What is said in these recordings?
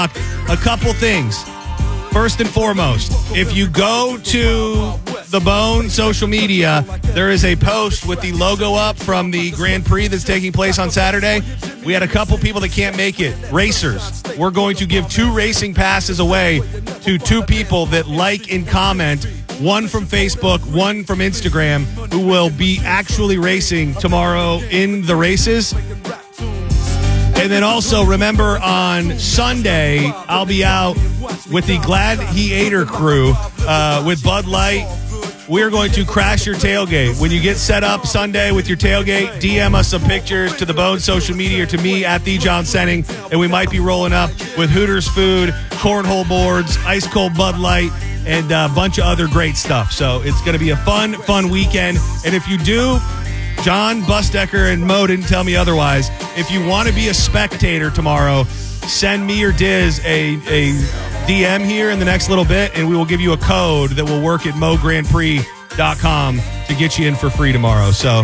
A couple things. First and foremost, if you go to the Bone social media, there is a post with the logo up from the Grand Prix that's taking place on Saturday. We had a couple people that can't make it. Racers. We're going to give 2 racing passes away to 2 people that like and comment, one from Facebook, one from Instagram, who will be actually racing tomorrow in the races. And then also, remember, on Sunday, I'll be out with the Glad He Ate Her crew with Bud Light. We're going to crash your tailgate. When you get set up Sunday with your tailgate, DM us some pictures to the Bone social media or to me at the John Senning, and we might be rolling up with Hooters food, cornhole boards, ice cold Bud Light, and a bunch of other great stuff. So it's going to be a fun weekend. And if you do, John Busdecker and Mo didn't tell me otherwise. If you want to be a spectator tomorrow, send me or Diz a DM here in the next little bit, and we will give you a code that will work at MoGrandPrix.com to get you in for free tomorrow. So,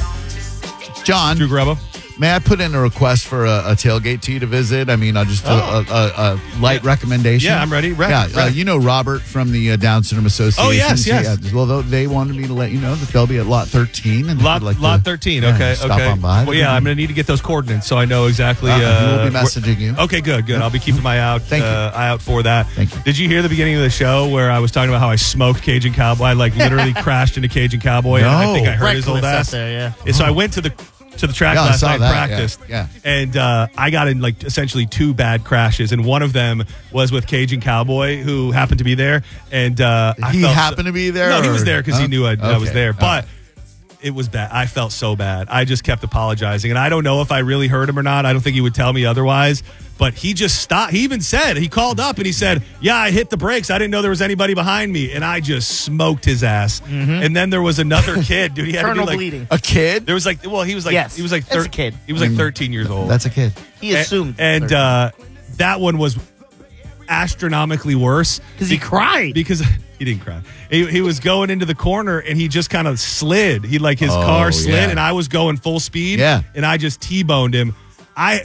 John, Drew Grubbo, may I put in a request for a tailgate to you to visit? I mean, just a light recommendation. Yeah, I'm ready. You know Robert from the Down Syndrome Association. Oh, yes. Yeah, well, they wanted me to let you know that they'll be at lot 13. And lot 13. Okay. Stop on by. Well, yeah, I'm going to need to get those coordinates so I know exactly. He will be messaging you. Okay, good. I'll be keeping my eye out for that. Thank you. Did you hear the beginning of the show where I was talking about how I smoked Cajun Cowboy? I literally crashed into Cajun Cowboy. No. And I think I hurt his old Reckless ass. out there, yeah. And so I went to the track last night and practiced. Yeah. And I got in essentially 2 bad crashes, and one of them was with Cajun Cowboy, who happened to be there. And he happened to be there? No, he was there because he knew I was there. But right. It was bad. I felt so bad. I just kept apologizing, and I don't know if I really hurt him or not. I don't think he would tell me otherwise. But he just stopped. He even said, he called up and he said, "Yeah, I hit the brakes. I didn't know there was anybody behind me." And I just smoked his ass. Mm-hmm. And then there was another kid, dude. He had Internal to be bleeding. A kid? There was he was like, yes, he was like, that's a kid. He was like 13 years old. That's a kid. He assumed. And that one was astronomically worse. Because he cried. Because he didn't cry. He was going into the corner and he just kind of slid. His car slid, yeah. and I was going full speed. Yeah. And I just T-boned him. I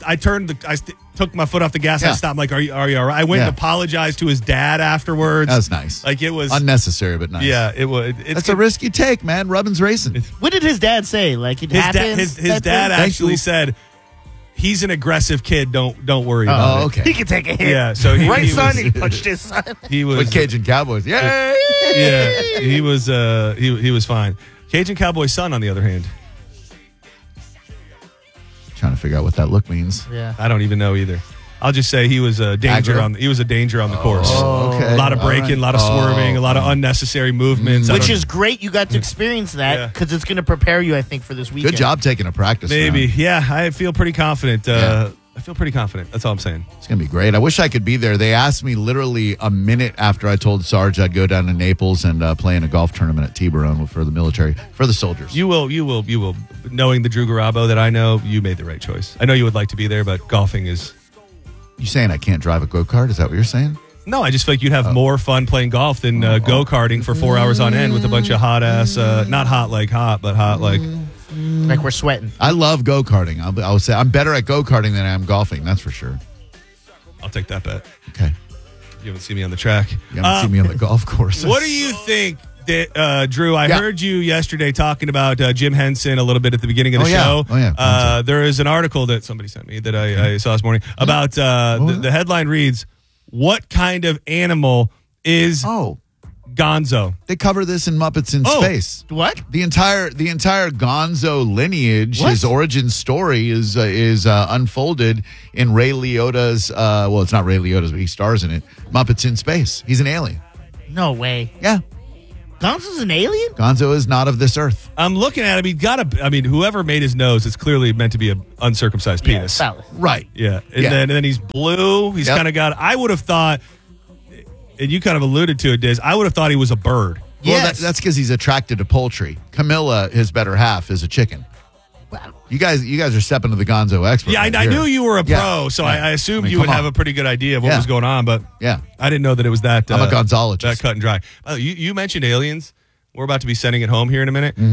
took my foot off the gas. Yeah. I stopped. I'm like, are you all right? I went and apologized to his dad afterwards. That was nice. Like, it was unnecessary, but nice. Yeah, it was. That's a risk you take, man. Rubbin's racing. What did his dad say? Like, it happened? His dad actually said, "He's an aggressive kid. Don't worry about it." Okay. He can take a hit. Yeah. So son. He punched his son. He was with Cajun Cowboys. Yeah. Yeah. He was fine. Cajun Cowboy's son, on the other hand, Trying to figure out what that look means. Yeah. I don't even know either. I'll just say he was a danger on the course. Oh, okay. A lot of braking, All right. a lot of swerving, a lot of unnecessary movements. Which is great. You got to experience that because it's going to prepare you, I think, for this weekend. Good job taking a practice maybe. round. Yeah, I feel pretty confident. I feel pretty confident. That's all I'm saying. It's going to be great. I wish I could be there. They asked me literally a minute after I told Sarge I'd go down to Naples and play in a golf tournament at Tiburon for the military, for the soldiers. You will. Knowing the Drew Garabo that I know, you made the right choice. I know you would like to be there, but golfing is... You saying I can't drive a go-kart? Is that what you're saying? No, I just feel like you'd have more fun playing golf than go-karting for 4 hours on end with a bunch of hot-ass... not hot like hot, but hot like... Like we're sweating. I love go-karting. I would say I'm better at go-karting than I am golfing. That's for sure. I'll take that bet. Okay. You haven't seen me on the track. You haven't seen me on the golf course. What do you think, that, Drew? I heard you yesterday talking about Jim Henson a little bit at the beginning of the show. Oh, yeah. There is an article that somebody sent me that I saw this morning about the headline reads, "What kind of animal is Gonzo?" They cover this in Muppets in Space. What? The entire Gonzo lineage, his origin story is unfolded in Ray Liotta's. Well, it's not Ray Liotta's, but he stars in it. Muppets in Space. He's an alien. No way. Yeah. Gonzo's an alien? Gonzo is not of this earth. I'm looking at him. Whoever made his nose, it's clearly meant to be an uncircumcised penis. Solid. Right. Yeah. And then he's blue. He's kind of got. I would have thought, and you kind of alluded to it, Diz. I would have thought he was a bird. Well, that's because he's attracted to poultry. Camilla, his better half, is a chicken. You guys are stepping to the Gonzo expert. Yeah, I knew you were a pro, so I assumed you would have a pretty good idea of what was going on, but I didn't know that it was that. I'm a gonzologist. That cut and dry. You mentioned aliens. We're about to be sending it home here in a minute.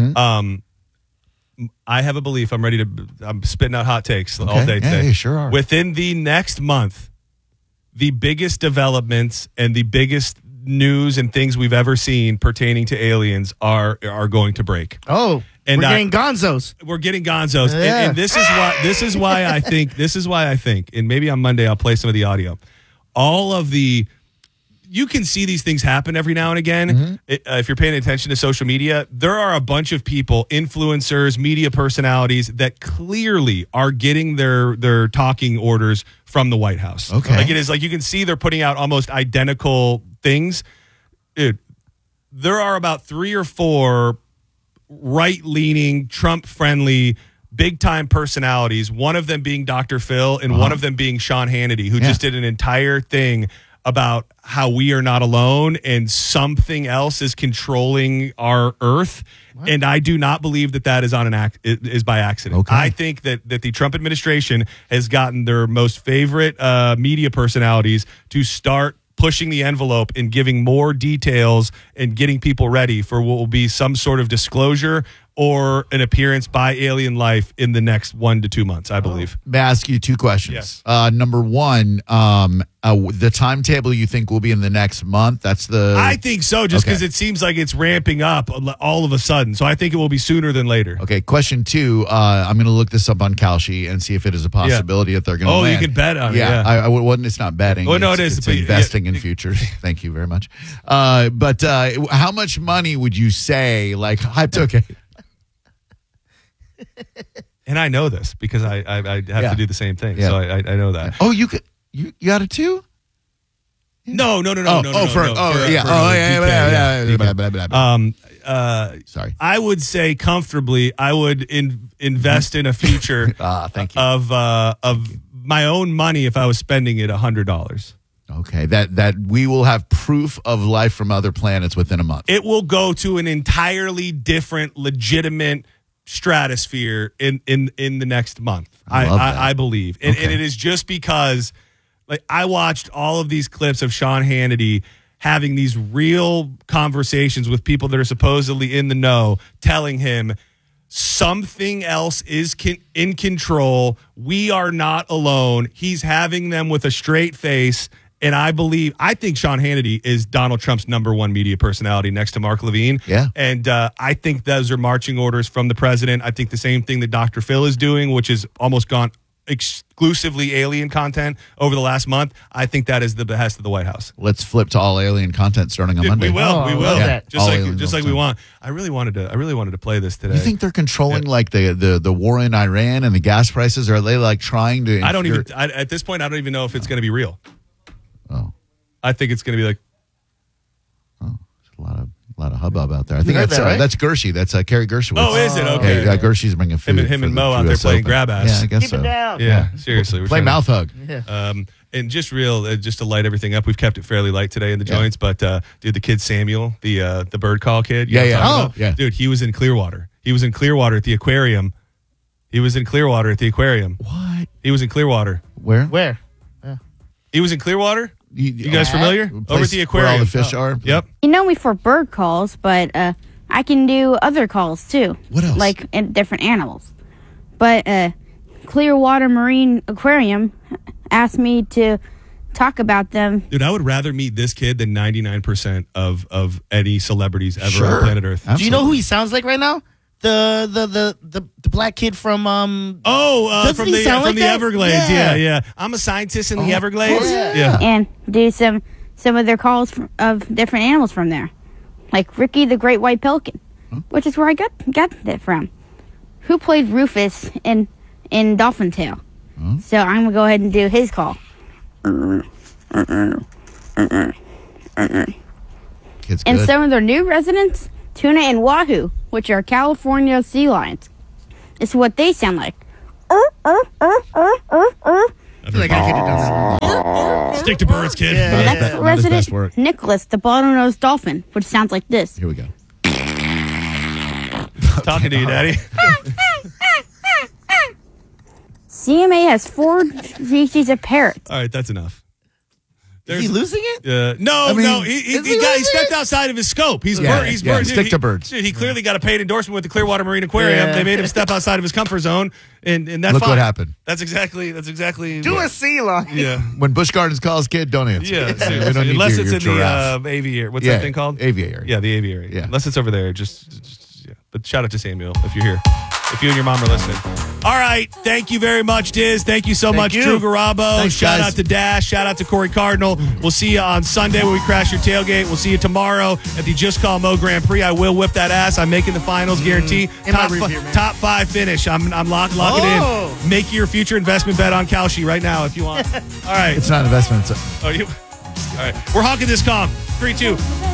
Mm-hmm. I have a belief. I'm spitting out hot takes all day today. Yeah, you sure are. Within the next month, the biggest developments and the biggest news and things we've ever seen pertaining to aliens are going to break. Oh, And we're getting gonzos. We're getting gonzos. Yeah. And this is why I think, and maybe on Monday I'll play some of the audio. You can see these things happen every now and again. If you're paying attention to social media, there are a bunch of people, influencers, media personalities that clearly are getting their talking orders from the White House. Okay. Like it is like you can see they're putting out almost identical things. Dude, there are about 3 or 4 right-leaning, Trump-friendly, big-time personalities, one of them being Dr. Phil and one of them being Sean Hannity, who just did an entire thing about how we are not alone and something else is controlling our Earth. What? And I do not believe that is is by accident. Okay. I think that the Trump administration has gotten their most favorite media personalities to start pushing the envelope and giving more details and getting people ready for what will be some sort of disclosure or an appearance by alien life in the next 1 to 2 months, I believe. May I ask you 2 questions? Yes. Number one, the timetable you think will be in the next month? I think so, just because it seems like it's ramping up all of a sudden. So I think it will be sooner than later. Okay, question 2, I'm going to look this up on Kalshi and see if it is a possibility that they're going to land. You can bet on it. Yeah, it's not betting. Oh, no, it is. It's investing in futures. Thank you very much. But how much money would you say, like, okay. And I know this because I have to do the same thing. Yeah. So I know that. Oh, you got it too? No. Sorry. I would say comfortably, I would invest in a future thank you. of my own money if I was spending it $100. Okay, that we will have proof of life from other planets within a month. It will go to an entirely different, legitimate stratosphere in the next month. I believe. And it is just because like I watched all of these clips of Sean Hannity having these real conversations with people that are supposedly in the know, telling him something else is in control. We are not alone. He's having them with a straight face. And I think Sean Hannity is Donald Trump's #1 media personality next to Mark Levine. Yeah. And I think those are marching orders from the president. I think the same thing that Dr. Phil is doing, which has almost gone exclusively alien content over the last month. I think that is the behest of the White House. Let's flip to all alien content starting on Monday. We will. Yeah. Just like we want. I really wanted to play this today. You think they're controlling like the war in Iran and the gas prices? Are they like trying to? At this point, I don't even know if it's going to be real. Oh, I think it's going to be like. Oh, there's a lot of hubbub out there. I think right? that's Gershie. That's Kerry Gershwin. Oh, is it? Okay. Yeah, Gershie's bringing food. Him and Mo out there playing grab ass. Yeah, I guess Keep so. it down. Yeah, seriously. Play mouth hug. Yeah. And just to light everything up, we've kept it fairly light today in the joints. But dude, the kid Samuel, the bird call kid. You know what I'm talking about? Yeah. Dude, he was in Clearwater. He was in Clearwater at the aquarium. What? He was in Clearwater. Where? He was in Clearwater. You guys familiar? Over at the aquarium. Where all the fish are? Yep. You know me for bird calls, but I can do other calls too. What else? Like different animals. But Clearwater Marine Aquarium asked me to talk about them. Dude, I would rather meet this kid than 99% of any celebrities ever on planet Earth. Do you know who he sounds like right now? The black kid from from doesn't he sound like the that? Everglades. Yeah. Yeah. I'm a scientist in the Everglades. yeah. And do some of their calls of different animals from there, like Ricky the Great White Pelican, which is where I got that from. Who played Rufus in Dolphin Tale? So I'm gonna go ahead and do his call. Kid's And good. some of their new residents, Tuna and Wahoo, which are California sea lions. It's what they sound like. I feel like I could have done Stick to birds, kid. Yeah. The next not his resident, best work. Nicholas, the bottlenose dolphin, which sounds like this. Here we go. Talking to you, Daddy. CMA has 4 species of parrots. All right, that's enough. Is he losing it? No, I mean, no. He is he losing stepped it? outside of his scope. He's Yeah, bird. He's yeah, bird. stick Dude, to birds. Dude, he clearly got a paid endorsement with the Clearwater Marine Aquarium. Yeah. They made him step outside of his comfort zone, and that's Look fine. what happened. That's exactly. Do a sea lion. Yeah. When Busch Gardens calls kid, don't answer. Yeah, We don't seriously. need Unless your it's in giraffe. the aviary. What's Yeah, that thing called? aviary. Yeah, the aviary. Yeah. Unless it's over there, just yeah. But shout out to Samuel if you're here. If you and your mom are listening. All right. Thank you very much, Diz. Thank you so much, you. Drew Garabo. Thanks, Shout guys. out to Dash. Shout out to Corey Cardinal. We'll see you on Sunday when we crash your tailgate. We'll see you tomorrow at the Just Call Mo Grand Prix. I will whip that ass. I'm making the finals, guarantee. In my review, man. Top 5 finish. I'm lock it Oh. in. Make your future investment bet on Kalshi right now if you want. All right. It's not an investment. Oh, you. All right. We're honking this Kong. 3, 2.